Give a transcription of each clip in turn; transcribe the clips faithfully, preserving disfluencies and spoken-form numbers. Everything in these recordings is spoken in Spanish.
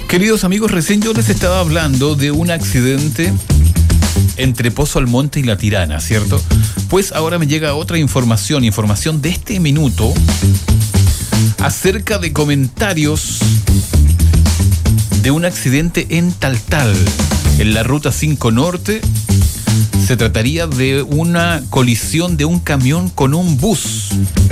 Queridos amigos, recién yo les estaba hablando de un accidente entre Pozo Almonte y La Tirana, ¿cierto? Pues ahora me llega otra información, información de este minuto, acerca de comentarios de un accidente en Taltal, en la ruta cinco Norte. Se trataría de una colisión de un camión con un bus.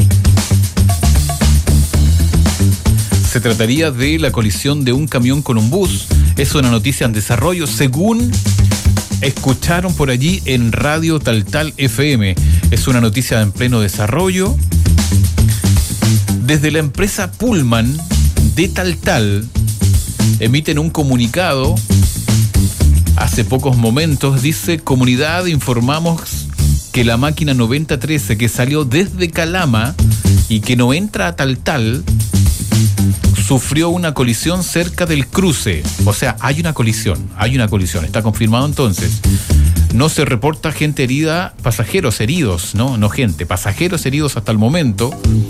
Se trataría de la colisión de un camión con un bus. Es una noticia en desarrollo, según escucharon por allí en Radio Taltal F M. Es una noticia en pleno desarrollo. Desde la empresa Pullman de Taltal emiten un comunicado hace pocos momentos. Dice: comunidad, informamos que la máquina noventa trece que salió desde Calama y que no entra a Taltal sufrió una colisión cerca del cruce. O sea, hay una colisión, hay una colisión, está confirmado entonces. No se reporta gente herida, pasajeros heridos, no, no gente, pasajeros heridos hasta el momento.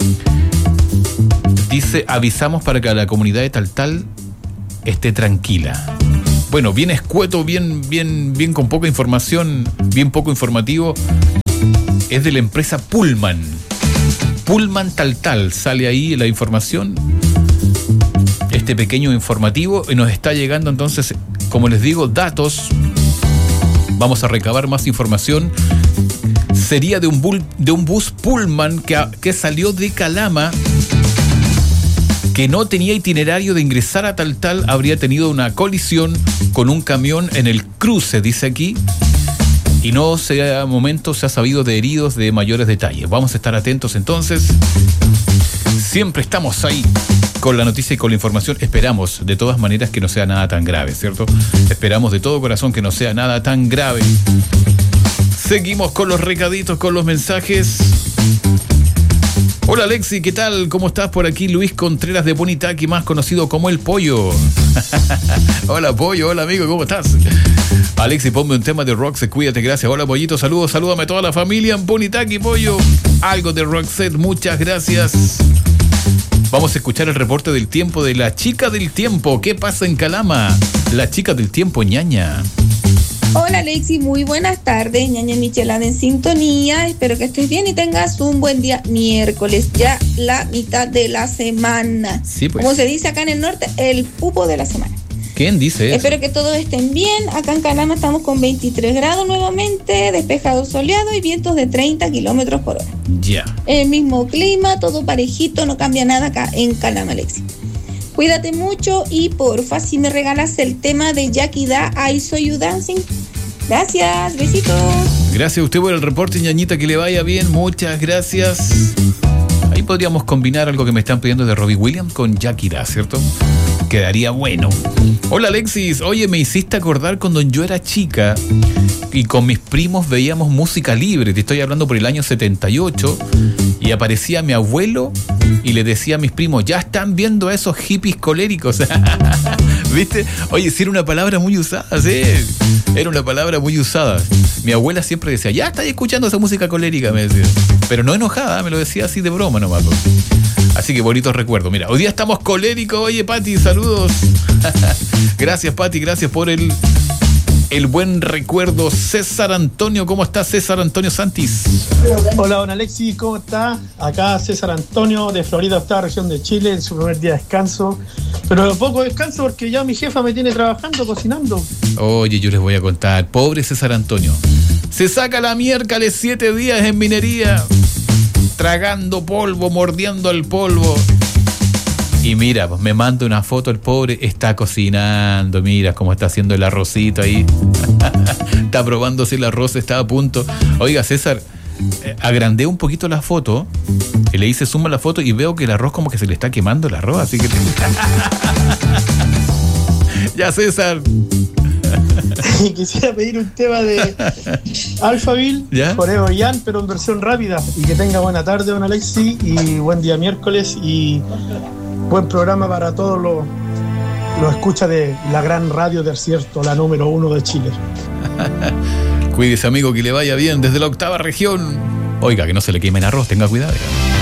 Dice: avisamos para que la comunidad de Taltal esté tranquila. Bueno, bien escueto, bien, bien, bien con poca información, bien poco informativo. Es de la empresa Pullman. Pullman Taltal, sale ahí la información. Este pequeño informativo, y nos está llegando entonces, como les digo, datos. Vamos a recabar más información. Sería de un, bull, de un bus Pullman que, que salió de Calama, que no tenía itinerario de ingresar a Taltal, habría tenido una colisión con un camión en el cruce, dice aquí, y no se a momento se ha sabido de heridos de mayores detalles. Vamos a estar atentos entonces. Siempre estamos ahí con la noticia y con la información. Esperamos de todas maneras que no sea nada tan grave, ¿cierto? Esperamos de todo corazón que no sea nada tan grave. Seguimos con los recaditos, con los mensajes. Hola Alexi, ¿qué tal? ¿Cómo estás? Por aquí Luis Contreras de Bonitaqui, más conocido como El Pollo. Hola Pollo, hola amigo, ¿cómo estás? Alexi, ponme un tema de Roxette, cuídate, gracias. Hola Pollito, saludos, salúdame a toda la familia en Bonitaqui, Pollo. Algo de Roxette, muchas gracias. Vamos a escuchar el reporte del tiempo de la chica del tiempo. ¿Qué pasa en Calama? La chica del tiempo, ñaña. Hola Alexi, muy buenas tardes, ñaña Michelada en sintonía. Espero que estés bien y tengas un buen día miércoles, ya la mitad de la semana. Sí, pues. Como se dice acá en el norte, el pupo de la semana. ¿Quién dice eso? Espero que todos estén bien. Acá en Calama estamos con veintitrés grados nuevamente, despejado, soleado y vientos de treinta kilómetros por hora. Ya. El mismo clima, todo parejito, no cambia nada acá en Calama, Alexi. Cuídate mucho y porfa, si me regalas el tema de Jackie Da, I Saw You Dancing. Gracias, besitos. Gracias a usted por el reporte, ñañita, que le vaya bien, muchas gracias. Ahí podríamos combinar algo que me están pidiendo de Robbie Williams con Jackie Da, ¿cierto? Quedaría bueno. Hola Alexis, oye, me hiciste acordar cuando yo era chica y con mis primos veíamos música libre. Te estoy hablando por el año setenta y ocho. Y aparecía mi abuelo y le decía a mis primos: ya están viendo a esos hippies coléricos. ¿Viste? Oye, sí, era una palabra muy usada, sí. Era una palabra muy usada. Mi abuela siempre decía: ya estáis escuchando esa música colérica, me decía. Pero no enojada, me lo decía así de broma nomás. Así que bonitos recuerdos. Mira, hoy día estamos coléricos. Oye, Pati, saludos. Gracias, Pati, gracias por el... El buen recuerdo. César Antonio, ¿cómo está César Antonio Santis? Hola, don Alexis, ¿cómo está? Acá César Antonio de Florida, octava región de Chile, en su primer día de descanso. Pero poco descanso porque ya mi jefa me tiene trabajando, cocinando. Oye, yo les voy a contar. Pobre César Antonio. Se saca la miércoles siete días en minería, tragando polvo, mordiendo el polvo. Y mira, pues me manda una foto, el pobre está cocinando, mira cómo está haciendo el arrocito ahí. Está probando si el arroz está a punto. Oiga, César, eh, agrandé un poquito la foto, y le hice zoom a la foto y veo que el arroz como que se le está quemando el arroz, así que... Ya, César. Quisiera pedir un tema de Alphaville, Forever Young, pero en versión rápida. Y que tenga buena tarde, don Alexis, y buen día miércoles, y buen programa para todos los, los escuchas de la gran radio desierto, la número uno de Chile. Cuídese, amigo, que le vaya bien desde la octava región. Oiga, que no se le queme el arroz, tenga cuidado.